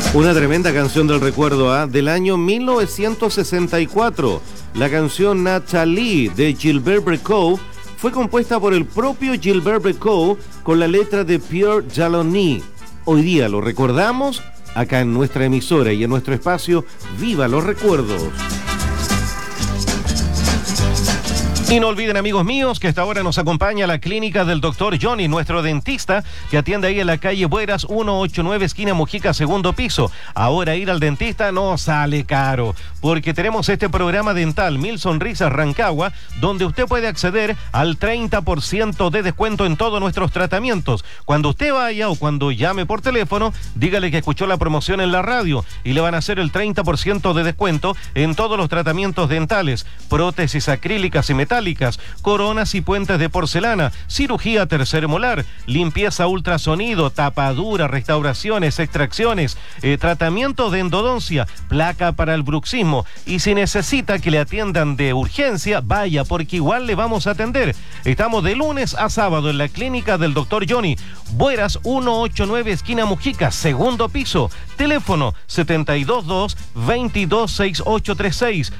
Una tremenda canción del recuerdo, del año 1964. La canción Natalie de Gilbert Bécaud fue compuesta por el propio Gilbert Bécaud con la letra de Pierre Jalony. Hoy día lo recordamos acá en nuestra emisora y en nuestro espacio Viva los Recuerdos. Y no olviden, amigos míos, que esta hora nos acompaña la clínica del doctor Johnny, nuestro dentista, que atiende ahí en la calle Bueras 189, esquina Mojica, segundo piso. Ahora ir al dentista no sale caro, porque tenemos este programa dental Mil Sonrisas Rancagua, donde usted puede acceder al 30% de descuento en todos nuestros tratamientos. Cuando usted vaya o cuando llame por teléfono, dígale que escuchó la promoción en la radio y le van a hacer el 30% de descuento en todos los tratamientos dentales, prótesis acrílicas y metálicas, coronas y puentes de porcelana, cirugía tercer molar, limpieza ultrasonido, tapadura, restauraciones, extracciones, tratamiento de endodoncia, placa para el bruxismo. Y si necesita que le atiendan de urgencia, vaya, porque igual le vamos a atender. Estamos de lunes a sábado en la clínica del doctor Johnny, Bueras 189, esquina Mujica, segundo piso. Teléfono 722-226836,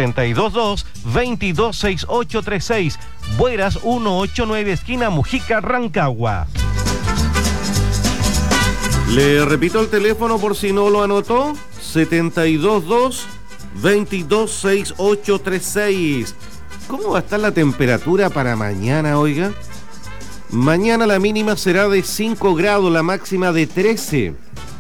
722-226836, Bueras 189, esquina Mujica, Rancagua. Le repito el teléfono por si no lo anotó, 722-226836. ¿Cómo va a estar la temperatura para mañana, oiga? Mañana la mínima será de 5 grados, la máxima de 13.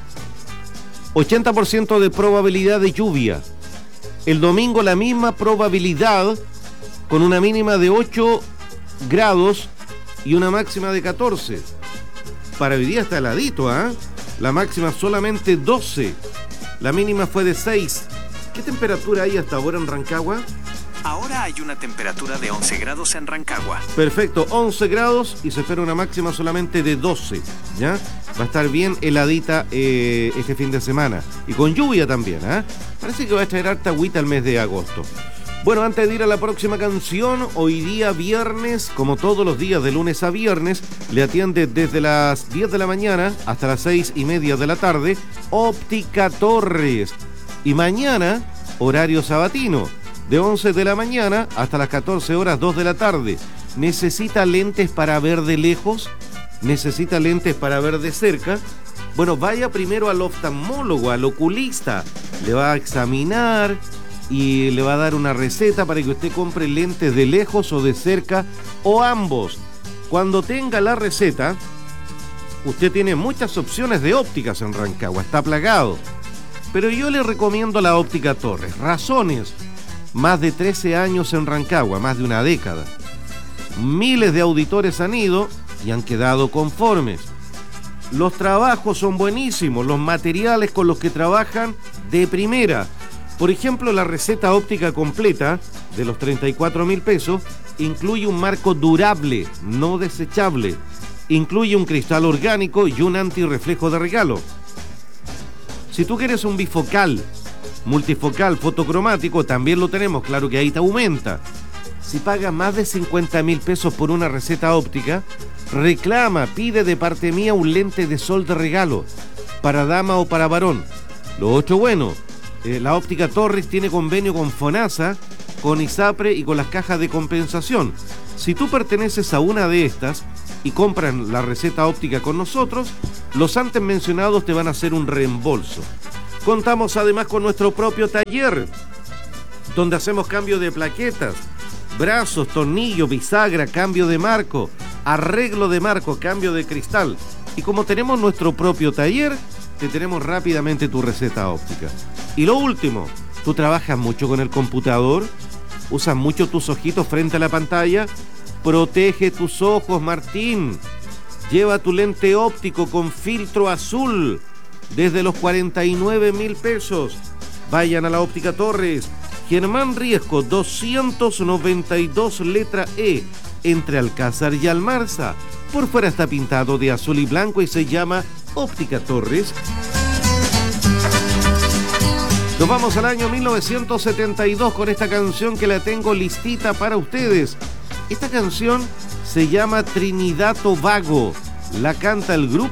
80% de probabilidad de lluvia. El domingo la misma probabilidad, con una mínima de 8 grados y una máxima de 14. Para hoy día está heladito, La máxima solamente 12. La mínima fue de 6. ¿Qué temperatura hay hasta ahora en Rancagua? Ahora hay una temperatura de 11 grados en Rancagua. Perfecto, 11 grados y se espera una máxima solamente de 12, ¿ya? Va a estar bien heladita este fin de semana. Y con lluvia también, Parece que va a traer harta agüita el mes de agosto. Bueno, antes de ir a la próxima canción, hoy día viernes, como todos los días de lunes a viernes, le atiende desde las 10 de la mañana hasta las 6:30 de la tarde, Óptica Torres. Y mañana, horario sabatino, de 11 de la mañana hasta las 14 horas 2 de la tarde. ¿Necesita lentes para ver de lejos? ¿Necesita lentes para ver de cerca? Bueno, vaya primero al oftalmólogo, al oculista. Le va a examinar y le va a dar una receta para que usted compre lentes de lejos o de cerca o ambos. Cuando tenga la receta, usted tiene muchas opciones de ópticas en Rancagua, está plagado. Pero yo le recomiendo la Óptica Torres. Razones: más de 13 años en Rancagua, más de una década. Miles de auditores han ido y han quedado conformes. Los trabajos son buenísimos, los materiales con los que trabajan de primera. Por ejemplo, la receta óptica completa de los 34.000 pesos incluye un marco durable, no desechable. Incluye un cristal orgánico y un antirreflejo de regalo. Si tú quieres un bifocal, multifocal, fotocromático, también lo tenemos, claro que ahí te aumenta. Si pagas más de 50.000 pesos por una receta óptica, reclama, pide de parte mía un lente de sol de regalo, para dama o para varón. Lo otro bueno, la Óptica Torres tiene convenio con FONASA, con ISAPRE y con las cajas de compensación. Si tú perteneces a una de estas y compran la receta óptica con nosotros, los antes mencionados te van a hacer un reembolso. Contamos además con nuestro propio taller, donde hacemos cambio de plaquetas, brazos, tornillos, bisagra, cambio de marco, arreglo de marco, cambio de cristal. Y como tenemos nuestro propio taller, te tenemos rápidamente tu receta óptica. Y lo último, ¿tú trabajas mucho con el computador? ¿Usas mucho tus ojitos frente a la pantalla? Protege tus ojos, Martín. Lleva tu lente óptico con filtro azul desde los 49.000 pesos. Vayan a la Óptica Torres, Germán Riesco 292 letra E, entre Alcázar y Almarza. Por fuera está pintado de azul y blanco y se llama Óptica Torres. Nos vamos al año 1972 con esta canción que la tengo listita para ustedes. Esta canción se llama Trinidad Tobago. La canta el grupo